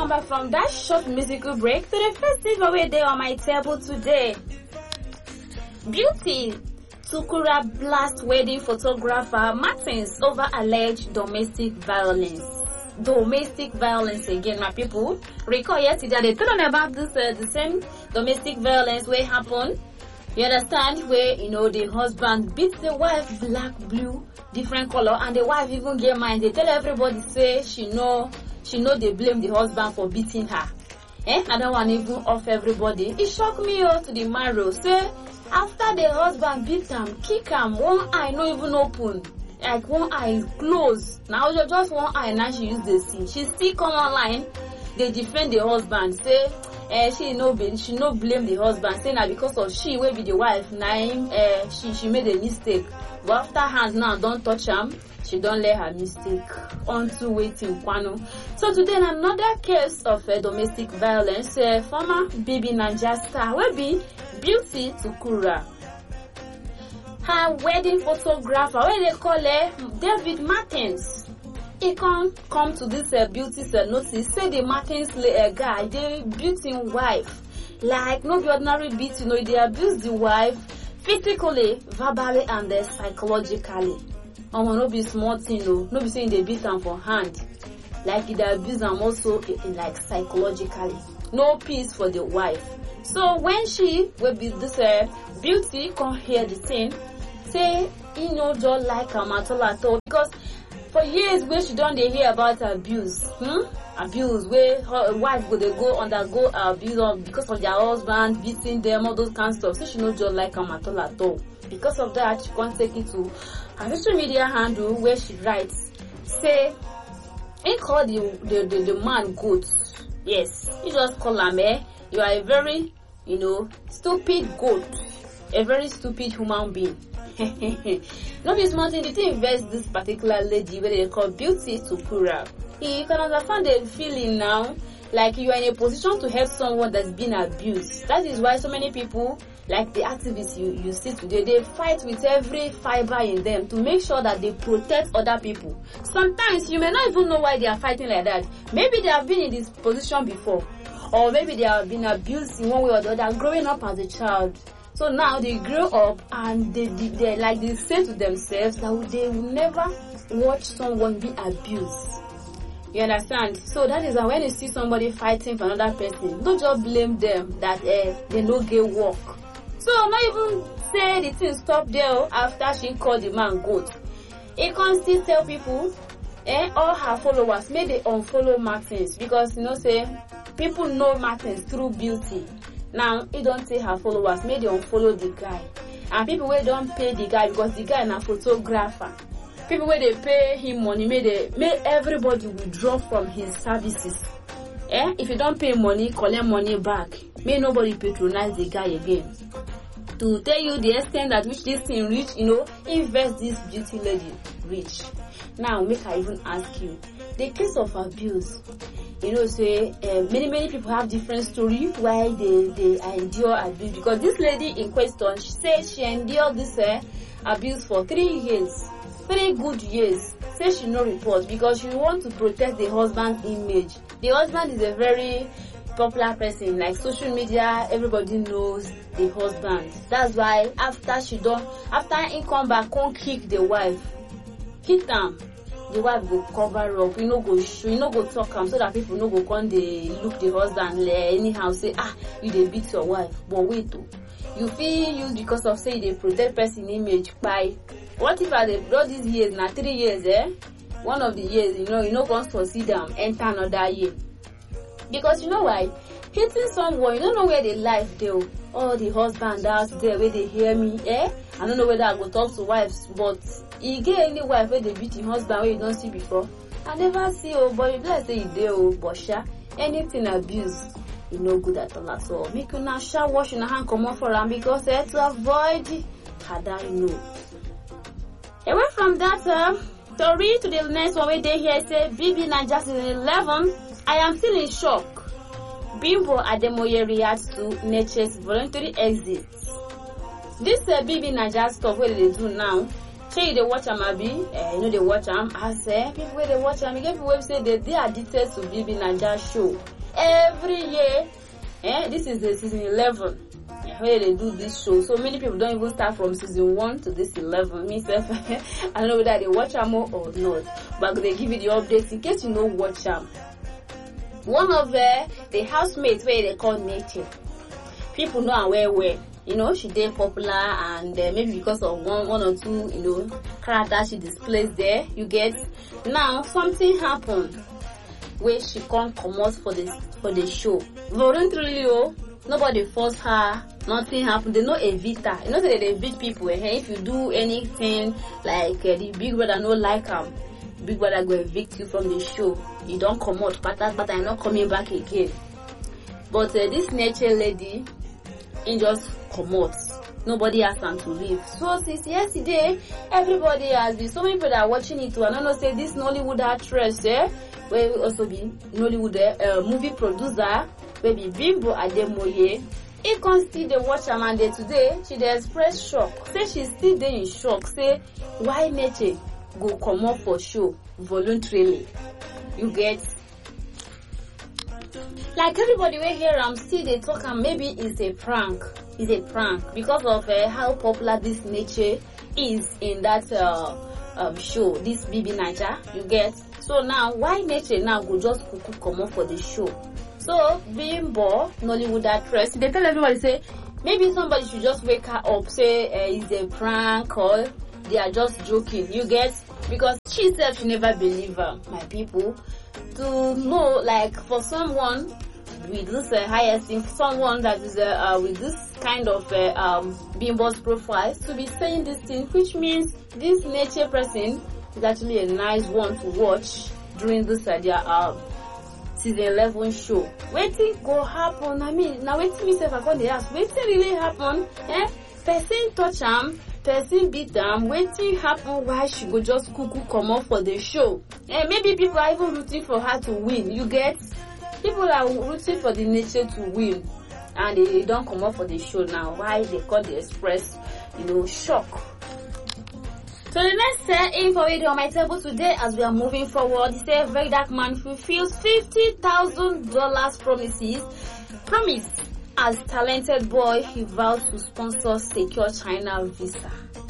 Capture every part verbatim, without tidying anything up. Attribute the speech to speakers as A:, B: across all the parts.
A: come back from that short musical break to the first giveaway day on my table today. Beauty Tukura blast wedding photographer Martins over alleged domestic violence. Domestic violence again, my people. Recall yesterday they told them about this uh, the same domestic violence where happened. You understand, where you know the husband beats the wife black, blue, different color, and the wife even get mine. They tell everybody say she know she know they blame the husband for beating her. Eh? Another one even off everybody. It shocked me all to the marrow. Say after the husband beat him, kick him, one eye no even open. Like one eye closed. Now just one eye, now she use the scene. She still come online. They defend the husband. Say uh, she no she no blame the husband. Say now because of she will be the wife. Now uh, she she made a mistake. But after hands now don't touch him. She don't let her mistake onto waiting kwano. So today in another case of uh, domestic violence, uh, former Baby Naija star will be Beauty Tukura. Her wedding photographer, what they call her, David Martins. He come come to this uh, Beauty's uh, notice. Say the Martins uh, guy, the Beauty wife, like no be ordinary beat, you know, they abuse the wife physically, verbally, and uh, psychologically. And no be small thing, no, no be saying they beat them for hand, like they abuse them also uh, like psychologically. No peace for the wife. So when she will be this uh, Beauty come hear the thing, say you know don't like her at all at all, because for years where she don't they hear about abuse, hmm? abuse where her wife go they go undergo abuse because of their husband beating them, all those kind of stuff. So she know don't like her at all at all. Because of that, she can't take it to her social media handle where she writes, say he call the the, the, the man goat. Yes, he just call him eh. You are a very, you know, stupid goat. A very stupid human being. Not be small thing, the thing invest this particular lady where they call Beauty Tukura. You can understand the feeling now, like you are in a position to help someone that's been abused. That is why so many people, like the activists you, you see today, they fight with every fiber in them to make sure that they protect other people. Sometimes you may not even know why they are fighting like that. Maybe they have been in this position before, or maybe they have been abused in one way or the other growing up as a child. So now they grow up and they, they, they like they say to themselves that they will never watch someone be abused. You understand? So that is that when you see somebody fighting for another person, don't just blame them that uh, they no get work. So not even say the thing stop there after she called the man goat. He can still tell people, eh, all her followers, may they unfollow Martins, because you know say people know Martins through Beauty. Now, he don't say her followers, may they unfollow the guy. And people where don't pay the guy because the guy is a photographer. People where they pay him money, may they may everybody withdraw from his services. Eh? If you don't pay money, collect money back. May nobody patronize the guy again. To tell you the extent at which this thing reach, you know, invest this Beauty lady reach. Now, make I even ask you, the case of abuse. You know, say uh, many many people have different story why they they endure abuse, because this lady in question, she says she endured this uh, abuse for three years, three good years. Say she no report because she want to protect the husband's image. The husband is a very popular person, like social media, everybody knows the husband. That's why after she done, after he come back, come kick the wife, hit them. The wife go cover up, you know go show, you know go talk am so that people no go come they look the husband like anyhow say ah you dey beat your wife. But wait oh, you feel use because of say they protect person image by what if I dey all these years na three years eh? One of the years you know you know come succeed them enter another year. Because you know why? Hitting someone, you don't know where the life dey. Oh, the husband out there where they hear me, eh? I don't know whether I go talk to wives, but you get any wife where they beat your husband where you don't see before? I never see oh, but you bless say you dey oh, but sha, anything abuse, you no good at all at all. Make you now sha wash your hand come off for am because eh, to avoid had I know. Away from that, uh, to read to the next one where they hear say Baby Naija season eleven. I am still in shock. Bimbo Ademoye reacts to Nature's voluntary exit. This uh, Baby Naija stuff where they do now. Say you they watch am abi, eh, you know they watch am. I say people where they watch am, you get people who say they they addicted to Baby Naija show. every year. Eh, this is the season eleven. Where they do this show, so many people don't even start from season one to this eleven. Me self, I don't know whether they watch them or not, but they give you the updates in case you know watch them. One of the the housemates where they call Nature, people know her well well. You know, she did popular, and uh, maybe because of one one or two, you know, characters she displays there. You get now something happened where she can't come out for this for the show voluntarily. Oh, nobody forced her. Nothing happened. They know evita. You know that they evict people. Eh? If you do anything like uh, the Big Brother no like them, Big Brother go evict you from the show. You don't come out, but that, but I'm not coming back again. But uh, this Nature lady, in just come out. Nobody asked them to leave. So since yesterday, everybody has been. So many people that are watching it. I don't know. Say this Nollywood actress, eh? Where will also be Nollywood uh, movie producer, where be Bimbo Ademoye. He can still dey watch am, and today she dey express shock. Say she still dey in shock. Say why Nature go comot for show voluntarily. You get like everybody wey hear am still dey talk am. Maybe it's a prank. It's a prank because of uh, how popular this Nature is in that uh, um, show. This B B Naija. You get so now why Nature now go just kuku comot for the show? So, Bimbo, Nollywood actress, they tell everybody, say, maybe somebody should just wake her up, say, uh, it's a prank, or they are just joking, you get? Because she said she never believe her, my people. To know, like, for someone with this uh, high esteem, someone that is uh, uh, with this kind of uh, um, Bimbo's profile, to be saying this thing, which means this Nature person is actually a nice one to watch during this uh, their uh, season eleven show. Wetin go happen? I mean, now wetin me self I got the ask. Wetin really happen? Eh? Person touch am, person beat am. Wetin happen? Why she go just cuckoo come up for the show? Eh? Maybe people are even rooting for her to win. You get? People are rooting for the Nature to win, and they, they don't come up for the show now. Why they call the express? You know, shock. So the next uh, info video on my table today, as we are moving forward, is a very dark man fulfills fifty thousand dollars promises. Promise as talented boy, he vows to sponsor secure China visa.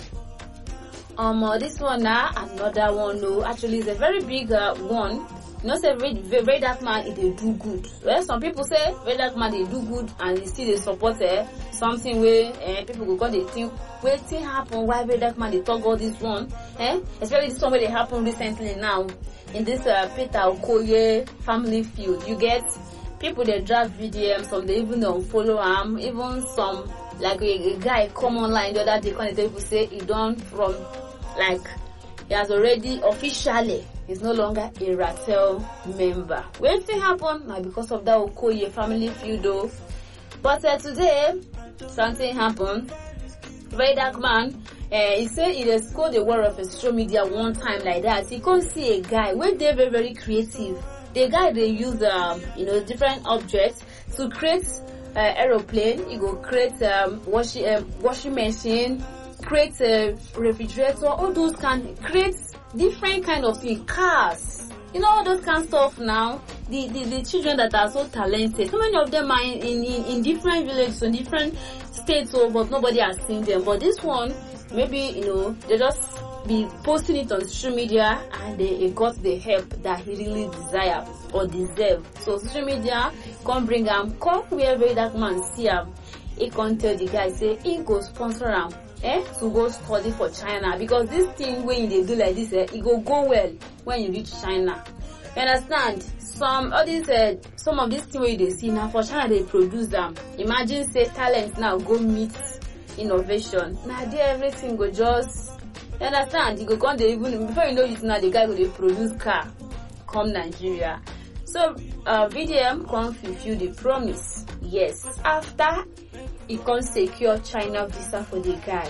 A: Um, uh, this one now, uh, another one. No, actually, it's a very big uh, one. You know, say very, very, very dark man, it they do good. Well, some people say very dark man they do good, and they still they support uh, something where uh, people go go they think waiting happen. Why very dark man they talk all this one? Eh? Especially this one where they happen recently now in this uh, Peter Okoye family feud. You get people they drag V D M, some they even don't follow him, even some like a, a guy come online the other day when people say he done from like he has already officially is no longer a Ratel member. When thing happen now because of that Okoye family feud though. But uh, today something happened. Very dark man. Uh, he said he has scored the war of social media one time like that. He can't see a guy when they're very very creative. The guy they use um you know different objects to create uh, aeroplane. He go create um washing um, washing machine, create a refrigerator. All those can create different kind of things, cars, you know, all those kind of stuff now. The, the, the children that are so talented, so many of them are in, in, in different villages, in different states, so, but nobody has seen them. But this one, maybe, you know, they just be posting it on social media and they, they got the help that he really desire or deserve. So social media come bring him, come where very dark man see him. He can tell the guy, say, he go sponsor him. Eh, to go study for China, because this thing when they do like this, eh, it go go well when you reach China. You understand? Some all these uh, some of these things where they see now for China they produce them. Imagine say talent now go meet innovation. Now there everything go just you understand? You go come they even before you know it now the guy go they produce car come Nigeria. So uh V D M come fulfill the promise. Yes, after he can secure China visa for the guy.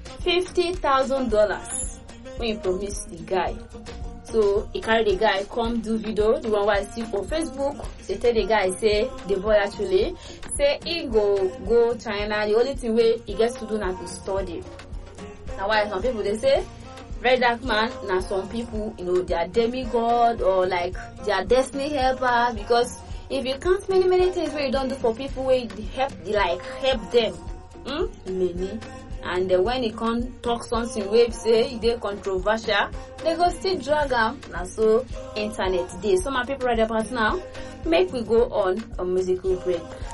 A: fifty thousand dollars when he promised the guy. So he carry the guy come do video, the one where I see for Facebook. They tell the guy say the boy actually say he go go China. The only thing where he gets to do now to study. Now why some people they say very dark man, now some people, you know, they are demigod or like they are destiny helper because if you count many many things where you don't do for people where you help like help them, hmm? many. And uh, when he can talk something where say they controversial, they go still drag them. Now so internet day. So my people right about now, make we go on a musical break.